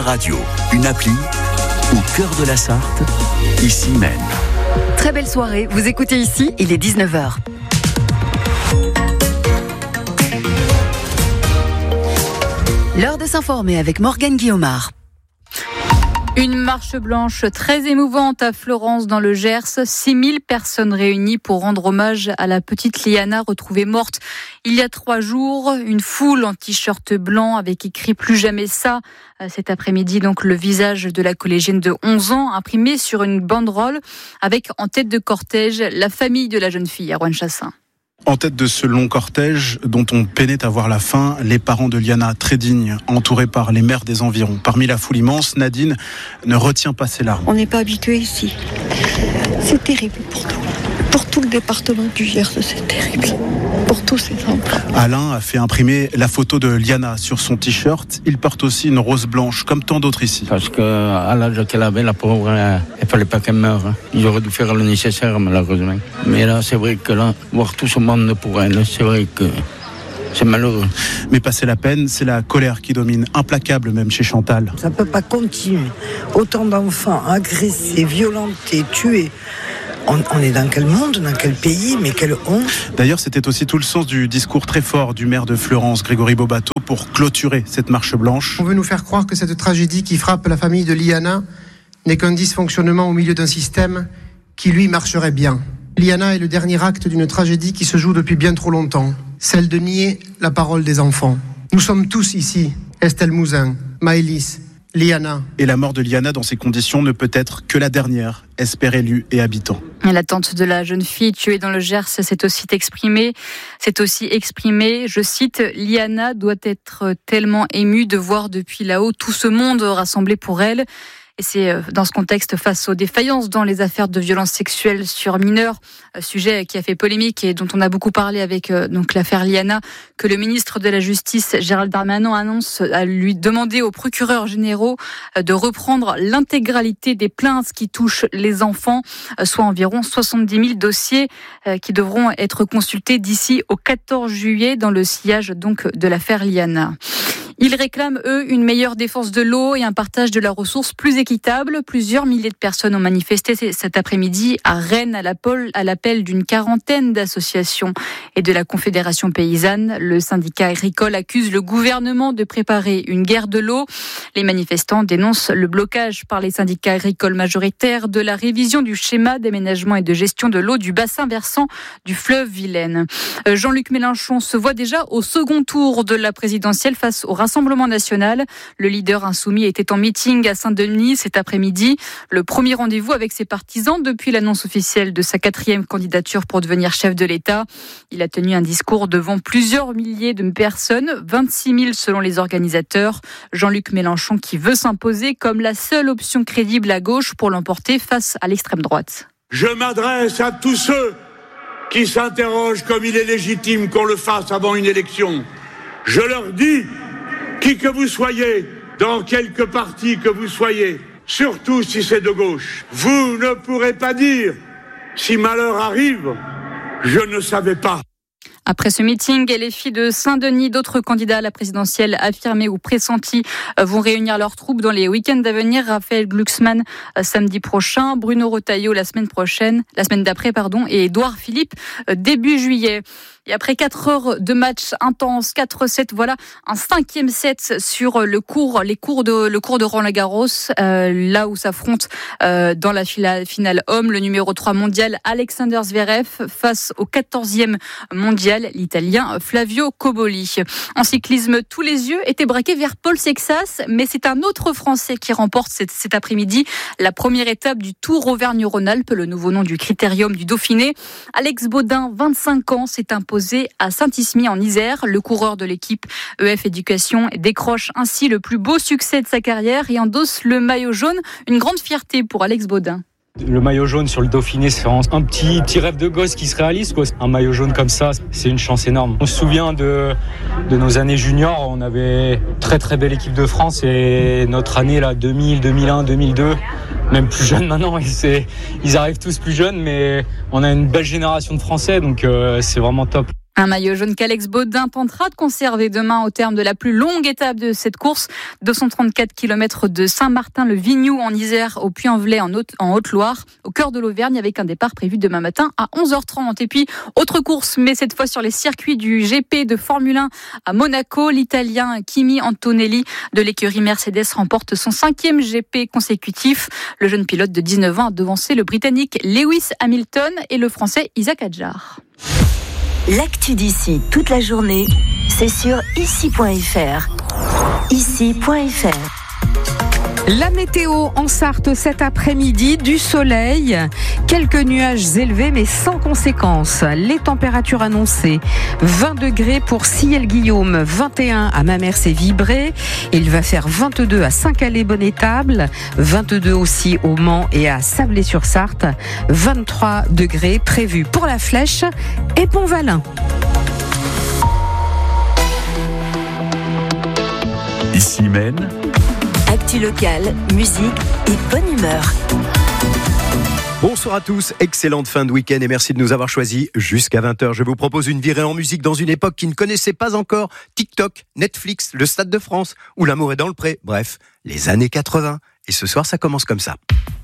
radio, une appli au cœur de la Sarthe, ici même. Très belle soirée, vous écoutez ici, il est 19h. L'heure de s'informer avec Morgane Guillaumard. Une marche blanche très émouvante à Florence dans le Gers. 6000 personnes réunies pour rendre hommage à la petite Liana retrouvée morte il y a 3 jours. Une foule en t-shirt blanc avec écrit « Plus jamais ça ». Cet après-midi, donc, le visage de la collégienne de 11 ans imprimé sur une banderole avec en tête de cortège la famille de la jeune fille, Erwan Chassin. En tête de ce long cortège dont on peinait à voir la fin, les parents de Liana, très dignes, entourés par les maires des environs. Parmi la foule immense, Nadine ne retient pas ses larmes. On n'est pas habitué ici. C'est terrible pour nous. Pour tout le département du Gers, c'est terrible. Pour tous ces enfants. Alain a fait imprimer la photo de Liana sur son t-shirt. Il porte aussi une rose blanche, comme tant d'autres ici. Parce qu'à l'âge qu'elle avait, la pauvre, il ne fallait pas qu'elle meure. Ils auraient dû faire le nécessaire, malheureusement. Mais là, c'est vrai que là, voir tout ce monde pour elle, c'est vrai que c'est malheureux. Mais passer la peine, c'est la colère qui domine, implacable même chez Chantal. Ça ne peut pas continuer. Autant d'enfants agressés, violentés, tués. On est dans quel monde, dans quel pays, mais quelle honte. D'ailleurs, c'était aussi tout le sens du discours très fort du maire de Florence, Grégory Bobato, pour clôturer cette marche blanche. On veut nous faire croire que cette tragédie qui frappe la famille de Liana n'est qu'un dysfonctionnement au milieu d'un système qui, lui, marcherait bien. Liana est le dernier acte d'une tragédie qui se joue depuis bien trop longtemps, celle de nier la parole des enfants. Nous sommes tous ici, Estelle Mouzin, Maëlys, Liana. Et la mort de Liana dans ces conditions ne peut être que la dernière, espèrent élus et habitants. La tante de la jeune fille tuée dans le Gers s'est aussi exprimée, je cite, « Liana doit être tellement émue de voir depuis là-haut tout ce monde rassemblé pour elle ». Et c'est dans ce contexte, face aux défaillances dans les affaires de violences sexuelles sur mineurs, sujet qui a fait polémique et dont on a beaucoup parlé avec donc l'affaire Liana, que le ministre de la Justice, Gérald Darmanin, annonce à lui demander aux procureurs généraux de reprendre l'intégralité des plaintes qui touchent les enfants, soit environ 70 000 dossiers qui devront être consultés d'ici au 14 juillet dans le sillage donc de l'affaire Liana. Ils réclament, eux, une meilleure défense de l'eau et un partage de la ressource plus équitable. Plusieurs milliers de personnes ont manifesté cet après-midi à Rennes à l'appel d'une quarantaine d'associations et de la Confédération paysanne. Le syndicat agricole accuse le gouvernement de préparer une guerre de l'eau. Les manifestants dénoncent le blocage par les syndicats agricoles majoritaires de la révision du schéma d'aménagement et de gestion de l'eau du bassin versant du fleuve Vilaine. Jean-Luc Mélenchon se voit déjà au second tour de la présidentielle face au Rassemblement national. Le leader insoumis était en meeting à Saint-Denis cet après-midi. Le premier rendez-vous avec ses partisans depuis l'annonce officielle de sa 4e candidature pour devenir chef de l'État. Il a tenu un discours devant plusieurs milliers de personnes, 26 000 selon les organisateurs. Jean-Luc Mélenchon qui veut s'imposer comme la seule option crédible à gauche pour l'emporter face à l'extrême droite. Je m'adresse à tous ceux qui s'interrogent comme il est légitime qu'on le fasse avant une élection. Je leur dis, qui que vous soyez, dans quelque parti que vous soyez, surtout si c'est de gauche, vous ne pourrez pas dire, si malheur arrive, je ne savais pas. Après ce meeting, les filles de Saint-Denis, d'autres candidats à la présidentielle affirmés ou pressentis vont réunir leurs troupes dans les week-ends à venir. Raphaël Glucksmann samedi prochain, Bruno Retailleau la semaine d'après, et Édouard Philippe début juillet. Et après 4 heures de match intense, 4-7, voilà un 5e set sur le cours de Roland-Garros, là où s'affronte dans la finale homme le numéro 3 mondial Alexander Zverev face au 14e mondial l'Italien Flavio Cobolli. En cyclisme, tous les yeux étaient braqués vers Paul Sexas, mais c'est un autre Français qui remporte cet après-midi la première étape du Tour Auvergne-Rhône-Alpes, le nouveau nom du Critérium du Dauphiné. Alex Baudin, 25 ans, s'est imposé à Saint-Ismy en Isère. Le coureur de l'équipe EF Éducation décroche ainsi le plus beau succès de sa carrière et endosse le maillot jaune. Une grande fierté pour Alex Baudin. Le maillot jaune sur le Dauphiné, c'est un petit rêve de gosse qui se réalise, quoi. Un maillot jaune comme ça, c'est une chance énorme. On se souvient de nos années juniors, on avait très très belle équipe de France et notre année là, 2000, 2001, 2002, même plus jeunes maintenant, ils arrivent tous plus jeunes, mais on a une belle génération de Français, donc c'est vraiment top. Un maillot jaune qu'Alex Baudin tentera de conserver demain au terme de la plus longue étape de cette course, 234 km de Saint-Martin-le-Vignoux en Isère au Puy-en-Velay en Haute-Loire, au cœur de l'Auvergne, avec un départ prévu demain matin à 11h30. Et puis, autre course, mais cette fois sur les circuits du GP de Formule 1 à Monaco. L'Italien Kimi Antonelli de l'écurie Mercedes remporte son 5e GP consécutif. Le jeune pilote de 19 ans a devancé le Britannique Lewis Hamilton et le Français Isaac Hadjar. L'actu d'ici toute la journée, c'est sur ici.fr. Ici.fr. La météo en Sarthe cet après-midi, du soleil, quelques nuages élevés mais sans conséquences. Les températures annoncées, 20 degrés pour Ciel-Guillaume, 21 à Mamers et Vibré. Il va faire 22 à Saint-Calais-Bonnétable, 22 aussi au Mans et à Sablé-sur-Sarthe, 23 degrés prévus pour la Flèche et Pont-Valin. Ici Maine. Actu locale, musique et bonne humeur. Bonsoir à tous, excellente fin de week-end et merci de nous avoir choisis jusqu'à 20h. Je vous propose une virée en musique dans une époque qui ne connaissait pas encore TikTok, Netflix, le Stade de France ou L'amour est dans le pré. Bref, les années 80. Et ce soir, ça commence comme ça.